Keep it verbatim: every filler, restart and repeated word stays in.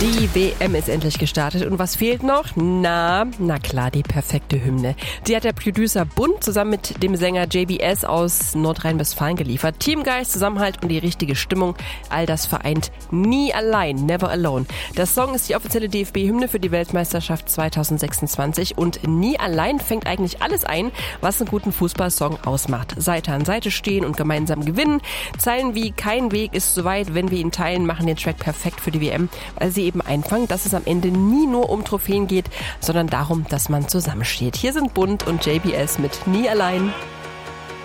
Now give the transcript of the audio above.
Die W M ist endlich gestartet und was fehlt noch? Na, na klar, die perfekte Hymne. Die hat der Producer Bund zusammen mit dem Sänger J B S aus Nordrhein-Westfalen geliefert. Teamgeist, Zusammenhalt und die richtige Stimmung, all das vereint. Nie allein, never alone. Der Song ist die offizielle D F B-Hymne für die Weltmeisterschaft zweitausendsechsundzwanzig und nie allein fängt eigentlich alles ein, was einen guten Fußballsong ausmacht. Seite an Seite stehen und gemeinsam gewinnen. Zeilen wie kein Weg ist so weit, wenn wir ihn teilen, machen den Track perfekt für die W M, weil sie eben einfangen, dass es am Ende nie nur um Trophäen geht, sondern darum, dass man zusammensteht. Hier sind Bund und J B S mit Nie allein.